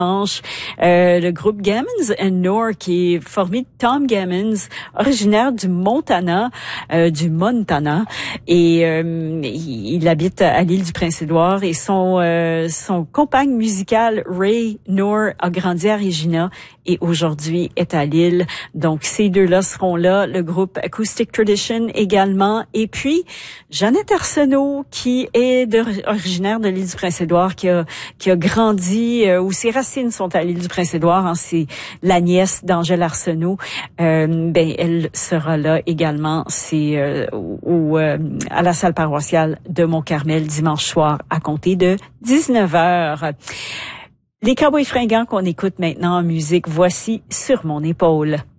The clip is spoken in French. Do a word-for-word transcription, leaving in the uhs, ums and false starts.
Euh, le groupe Gammons and Nor, qui est formé de Tom Gammons, originaire du Montana, euh, du Montana, et euh, il, il habite à l'île du Prince-Édouard, et son euh, son compagne musicale Ray Nor a grandi à Regina et aujourd'hui est à Lille. Donc ces deux-là seront là, le groupe Acoustic Tradition également, et puis Jeannette Arsenault, qui est de, originaire de l'île du Prince-Édouard, qui a qui a grandi euh, où ses racines sont à l'île du Prince-Édouard, hein, c'est la nièce d'Angèle Arsenault. Euh, ben elle sera là également, c'est euh, au, euh, à la salle paroissiale de Mont-Carmel dimanche soir à compter de dix-neuf heures. Les Cowboys fringants qu'on écoute maintenant en musique, voici Sur mon épaule.